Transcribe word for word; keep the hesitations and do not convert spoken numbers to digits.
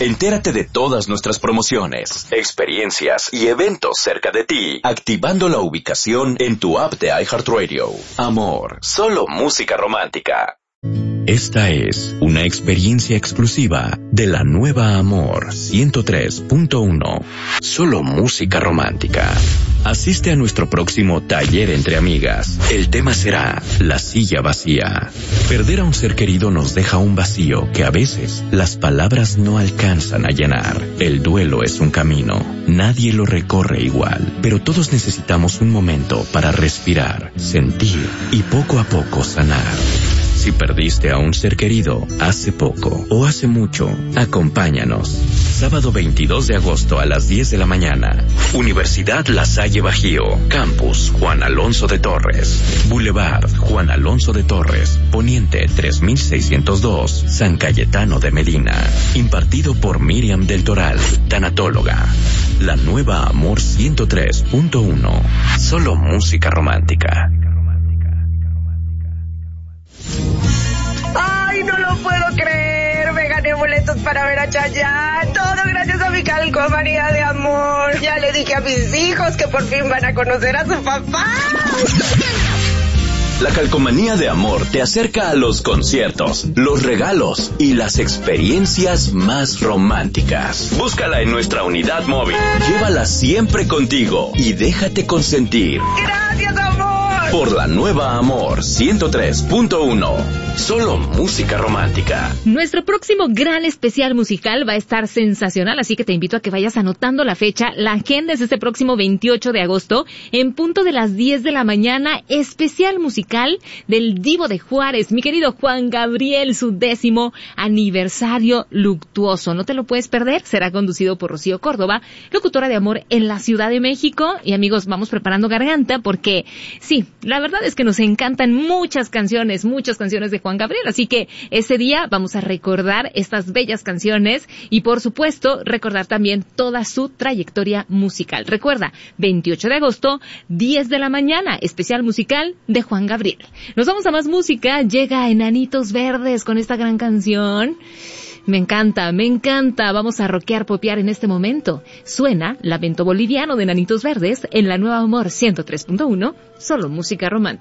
Entérate de todas nuestras promociones, experiencias y eventos cerca de ti, activando la ubicación en tu app de iHeartRadio. Amor, solo música romántica. Esta es una experiencia exclusiva de la nueva Amor ciento tres punto uno. Solo música romántica. Asiste a nuestro próximo taller entre amigas. El tema será la silla vacía. Perder a un ser querido nos deja un vacío que a veces las palabras no alcanzan a llenar. El duelo es un camino. Nadie lo recorre igual, pero todos necesitamos un momento para respirar, sentir y poco a poco sanar. Si perdiste a un ser querido hace poco o hace mucho, acompáñanos. Sábado veintidós de agosto a las diez de la mañana. Universidad La Salle Bajío. Campus Juan Alonso de Torres. Boulevard Juan Alonso de Torres. Poniente tres mil seiscientos dos. San Cayetano de Medina. Impartido por Miriam del Toral, tanatóloga. La nueva Amor ciento tres punto uno. Solo música romántica. ¡Ay, no lo puedo creer! Me gané boletos para ver a Chayanne. Todo gracias a mi calcomanía de amor. Ya le dije a mis hijos que por fin van a conocer a su papá. La calcomanía de amor te acerca a los conciertos, los regalos y las experiencias más románticas. Búscala en nuestra unidad móvil. Llévala siempre contigo y déjate consentir. ¡Gracias, amor! Por la nueva Amor ciento tres punto uno. Solo música romántica. Nuestro próximo gran especial musical va a estar sensacional, así que te invito a que vayas anotando la fecha. La agenda es este próximo veintiocho de agosto, en punto de las diez de la mañana, especial musical del Divo de Juárez, mi querido Juan Gabriel, su décimo aniversario luctuoso. No te lo puedes perder, será conducido por Rocío Córdoba, locutora de Amor en la Ciudad de México. Y amigos, vamos preparando garganta porque, sí, la verdad es que nos encantan muchas canciones, muchas canciones de Juan Gabriel, así que ese día vamos a recordar estas bellas canciones y por supuesto recordar también toda su trayectoria musical. Recuerda, veintiocho de agosto, diez de la mañana, especial musical de Juan Gabriel. Nos vamos a más música, llega Enanitos Verdes con esta gran canción. Me encanta, me encanta. Vamos a rockear, popear en este momento. Suena Lamento Boliviano de Enanitos Verdes en la nueva Amor ciento tres punto uno, solo música romántica.